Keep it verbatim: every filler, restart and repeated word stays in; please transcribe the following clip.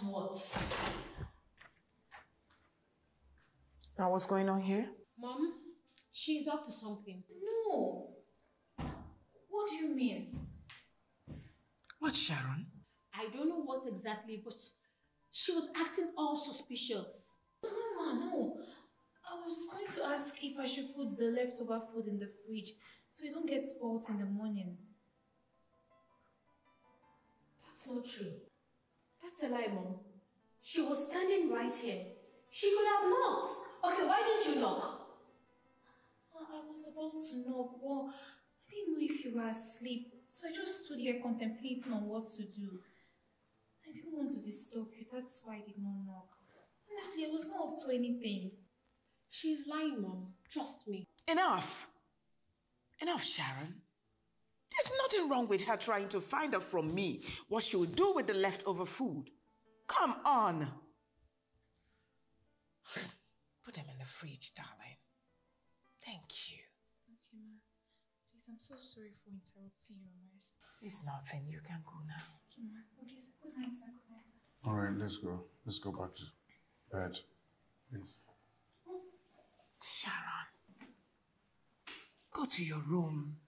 what? Now what's going on here? Mom, she's up to something. No. What do you mean? What, Sharon? I don't know what exactly, but she was acting all suspicious. No, ma, no. I was going to ask if I should put the leftover food in the fridge so you don't get spoiled in the morning. That's not true. That's a lie, Mom. She was standing right here. She could have knocked. Okay, why didn't you knock? I was about to knock, but I didn't know if you were asleep, so I just stood here contemplating on what to do. I didn't want to disturb you, that's why I did not knock. Honestly, I was not up to anything. She's lying, Mom. Trust me. Enough! Enough, Sharon. There's nothing wrong with her trying to find out from me what she would do with the leftover food. Come on! Put them in the fridge, darling. Thank you. Okay, ma. Please, I'm so sorry for interrupting your rest. It's nothing. You can go now. Okay, ma. Okay, so good night, sir. Good night. All right, let's go. Let's go back to bed, please. Sharon, go to your room.